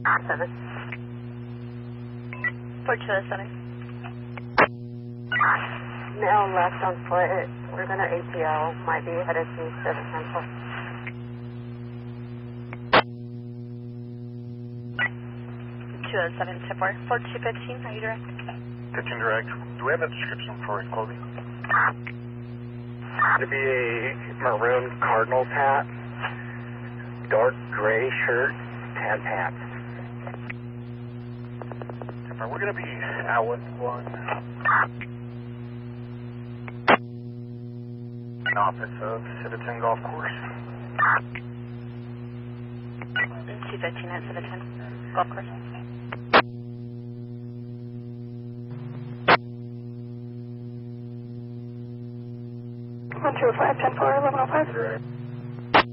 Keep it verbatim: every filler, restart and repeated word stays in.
seven. four two oh seven. Male left on foot. We're going to A T L. Might be headed to seven ten four. two oh seven, ten four. four two fifteen, are you direct? fifteen direct. Do we have a description for his clothing? To be a maroon Cardinals hat, dark gray shirt, tan pants. We're going to be Allen one. Opposite of Civitan Golf Course. two fifteen at Civitan Golf Course. one two five, ten four, eleven oh five.